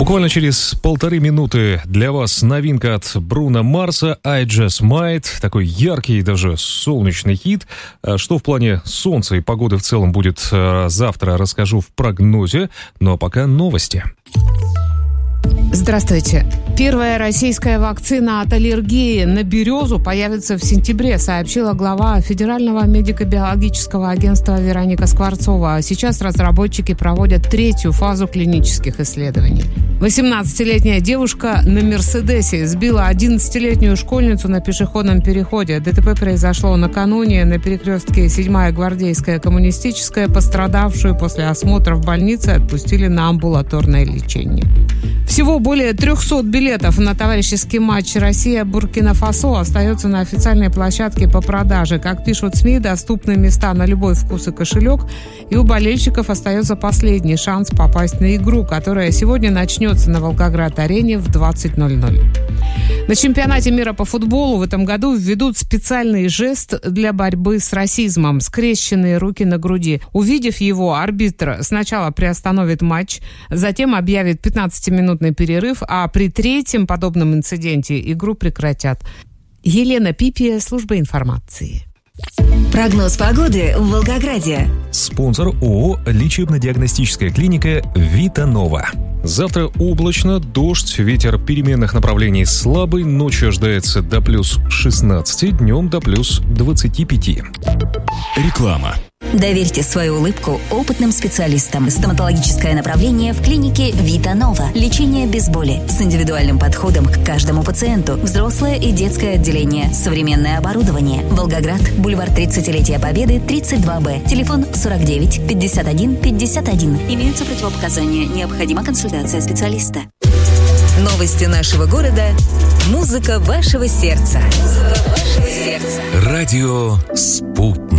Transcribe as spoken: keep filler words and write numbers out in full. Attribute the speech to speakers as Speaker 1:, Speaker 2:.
Speaker 1: Буквально через полторы минуты для вас новинка от Бруно Марса «I Just Might». Такой яркий, даже солнечный хит. Что в плане солнца и погоды в целом будет завтра, расскажу в прогнозе. Ну а пока новости.
Speaker 2: Здравствуйте. Первая российская вакцина от аллергии на березу появится в сентябре, сообщила глава Федерального медико-биологического агентства Вероника Скворцова. Сейчас разработчики проводят третью фазу клинических исследований. восемнадцатилетняя девушка на «Мерседесе» сбила одиннадцатилетнюю школьницу на пешеходном переходе. ДТП произошло накануне на перекрестке седьмая гвардейская коммунистическая. Пострадавшую после осмотра в больнице отпустили на амбулаторное лечение. Всего более трехсот билетов на товарищеский матч Россия-Буркина-Фасо остается на официальной площадке по продаже. Как пишут СМИ, доступны места на любой вкус и кошелек, и у болельщиков остается последний шанс попасть на игру, которая сегодня начнется на Волгоград-арене в двадцать ноль ноль. На чемпионате мира по футболу в этом году введут специальный жест для борьбы с расизмом – скрещенные руки на груди. Увидев его, арбитр сначала приостановит матч, затем объявит пятнадцатиминутный перерыв, а при третьем подобном инциденте игру прекратят. Елена Пипия, служба информации.
Speaker 3: Прогноз погоды в Волгограде.
Speaker 1: Спонсор ООО «Лечебно-диагностическая клиника Витанова». Завтра облачно, дождь, ветер переменных направлений слабый, ночью ожидается до плюс шестнадцати, днем до плюс двадцати пяти.
Speaker 4: Реклама.
Speaker 3: Доверьте свою улыбку опытным специалистам. Стоматологическое направление в клинике Витанова. Лечение без боли с индивидуальным подходом к каждому пациенту. Взрослое и детское отделение. Современное оборудование. Волгоград, бульвар тридцатилетия Победы, тридцать два Б. Телефон сорок девять пятьдесят один пятьдесят один. Имеются противопоказания. Необходима консультация специалиста. Новости нашего города. Музыка вашего сердца. Музыка вашего сердца.
Speaker 4: Радио «Спутник».